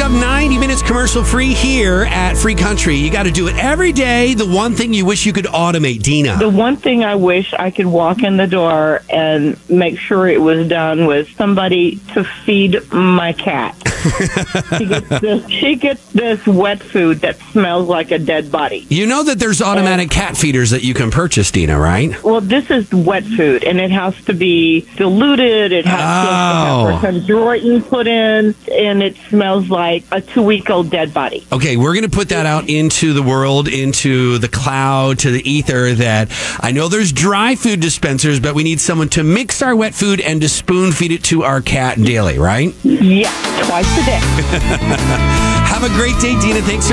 up 90 minutes commercial free here at Free Country. You got to do it every day. The one thing you wish you could automate, Dina. The one thing I wish I could walk in the door and make sure it was done was somebody to feed my cat. She gets this wet food that smells like a dead body. You know that there's automatic cat feeders that you can purchase, Dina, right? Well, this is wet food, and it has to be diluted. It has to have some Jordan put in, and it smells like a 2-week-old dead body. Okay, we're going to put that out into the world, into the cloud, to the ether, that I know there's dry food dispensers, but we need someone to mix our wet food and to spoon feed it to our cat daily, right? Yeah, twice a day. Have a great day, Dina. Thanks for